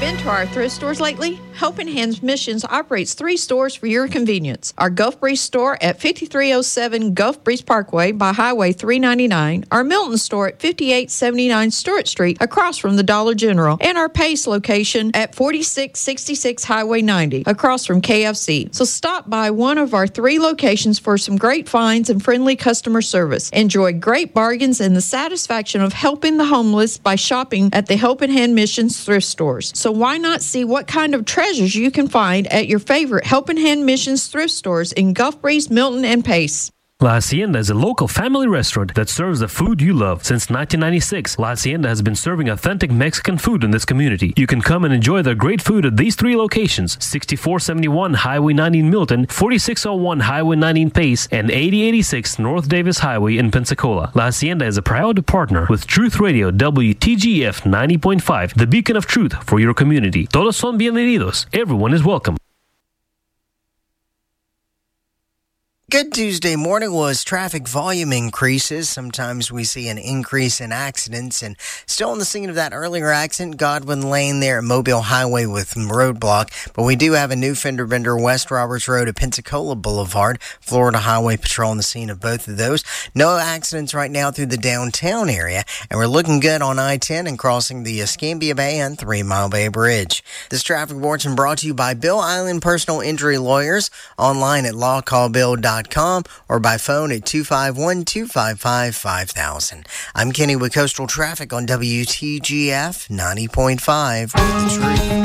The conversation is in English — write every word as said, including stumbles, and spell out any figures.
been to our thrift stores lately? Helping Hands Missions operates three stores for your convenience. Our Gulf Breeze store at fifty-three oh seven Gulf Breeze Parkway by Highway three ninety-nine, our Milton store at fifty-eight seventy-nine Stewart Street across from the Dollar General, and our Pace location at forty-six sixty-six Highway ninety across from K F C. So stop by one of our three locations for some great finds and friendly customer service. Enjoy great bargains and the satisfaction of helping the homeless by shopping at the Helping Hand Missions thrift stores. So why not see what kind of treasures you can find at your favorite Helping Hand Missions thrift stores in Gulf Breeze, Milton, and Pace. La Hacienda is a local family restaurant that serves the food you love. Since nineteen ninety-six, La Hacienda has been serving authentic Mexican food in this community. You can come and enjoy their great food at these three locations: sixty-four seventy-one Highway ninety in Milton, forty-six oh one Highway ninety in Pace, and eighty eighty-six North Davis Highway in Pensacola. La Hacienda is a proud partner with Truth Radio W T G F ninety point five, the beacon of truth for your community. Todos son bienvenidos. Everyone is welcome. Good Tuesday morning. Was traffic volume increases. Sometimes we see an increase in accidents, and still on the scene of that earlier accident, Godwin Lane there at Mobile Highway with roadblock. But we do have a new fender bender West Roberts Road at Pensacola Boulevard. Florida Highway Patrol on the scene of both of those. No accidents right now through the downtown area, and we're looking good on I ten and crossing the Escambia Bay and Three Mile Bay Bridge. This traffic bulletin brought to you by Bill Island Personal Injury Lawyers, online at law call bill dot com or by phone at two five one, two five five, five thousand. I'm Kenny with Coastal Traffic on W T G F ninety point five with the truth.